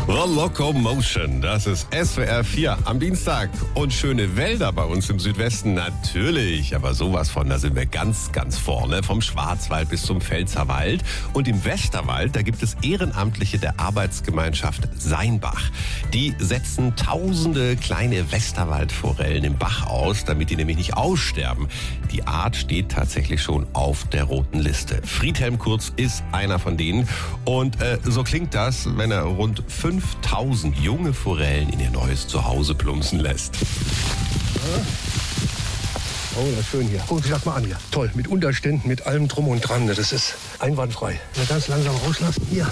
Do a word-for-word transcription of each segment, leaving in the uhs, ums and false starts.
The Locomotion, das ist S W R vier am Dienstag. Und schöne Wälder bei uns im Südwesten, natürlich. Aber sowas von, da sind wir ganz, ganz vorne. Vom Schwarzwald bis zum Pfälzerwald. Und im Westerwald, da gibt es Ehrenamtliche der Arbeitsgemeinschaft Seinbach. Die setzen tausende kleine Westerwaldforellen im Bach aus, damit die nämlich nicht aussterben. Die Art steht tatsächlich schon auf der roten Liste. Friedhelm Kurz ist einer von denen. Und äh, so klingt das, wenn er rund fünftausend junge Forellen in ihr neues Zuhause plumpsen lässt. Oh, das ist schön hier. Guck dich das mal an hier. Toll, mit Unterständen, mit allem drum und dran. Das ist einwandfrei. Mal ganz langsam rauslassen. Hier.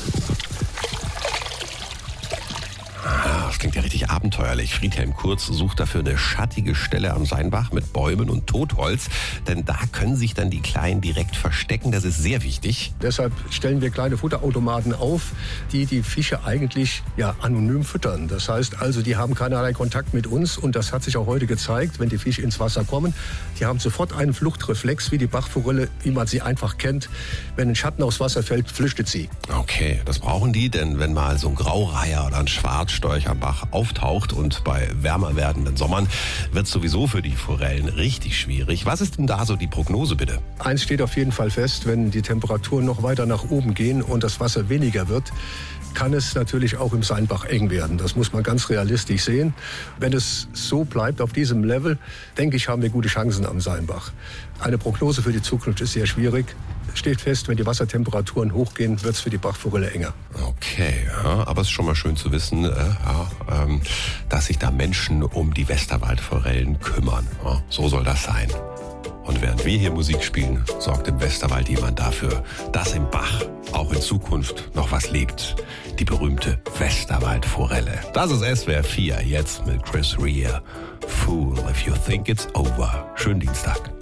Das klingt ja richtig abenteuerlich. Friedhelm Kurz sucht dafür eine schattige Stelle am Seinbach mit Bäumen und Totholz. Denn da können sich dann die Kleinen direkt verstecken. Das ist sehr wichtig. Deshalb stellen wir kleine Futterautomaten auf, die die Fische eigentlich ja anonym füttern. Das heißt also, die haben keinerlei Kontakt mit uns. Und das hat sich auch heute gezeigt, wenn die Fische ins Wasser kommen. Die haben sofort einen Fluchtreflex, wie die Bachforelle, wie man sie einfach kennt. Wenn ein Schatten aufs Wasser fällt, flüchtet sie. Okay, das brauchen die. Denn wenn mal so ein Graureiher oder ein Schwarzstorch am Bach auftaucht und bei wärmer werdenden Sommern wird es sowieso für die Forellen richtig schwierig. Was ist denn da so die Prognose bitte? Eins steht auf jeden Fall fest, wenn die Temperaturen noch weiter nach oben gehen und das Wasser weniger wird, kann es natürlich auch im Seinbach eng werden. Das muss man ganz realistisch sehen. Wenn es so bleibt auf diesem Level, denke ich, haben wir gute Chancen am Seinbach. Eine Prognose für die Zukunft ist sehr schwierig. Steht fest, wenn die Wassertemperaturen hochgehen, wird es für die Bachforelle enger. Okay, ja, aber es ist schon mal schön zu wissen, äh, ja, ähm, dass sich da Menschen um die Westerwaldforellen kümmern. Ja, so soll das sein. Und während wir hier Musik spielen, sorgt im Westerwald jemand dafür, dass im Bach auch in Zukunft noch was lebt. Die berühmte Westerwaldforelle. Das ist S W R vier, jetzt mit Chris Rea. Fool if you think it's over. Schönen Dienstag.